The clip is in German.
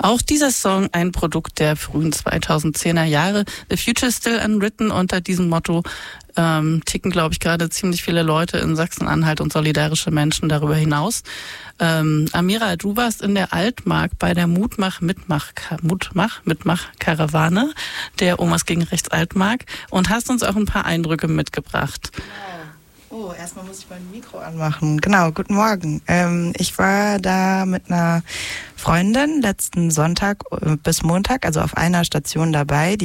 Auch dieser Song ein Produkt der frühen 2010er Jahre. The Future is Still Unwritten. Unter diesem Motto ticken, glaube ich, gerade ziemlich viele Leute in Sachsen-Anhalt und solidarische Menschen darüber hinaus. Amira, du warst in der Altmark bei der Mutmach-Mitmach-Karawane der Omas gegen Rechts Altmark und hast uns auch ein paar Eindrücke mitgebracht. Genau. Oh, erstmal muss ich mein Mikro anmachen. Genau, guten Morgen. Ich war da mit einer Freundin letzten Sonntag bis Montag, also auf einer Station dabei. Die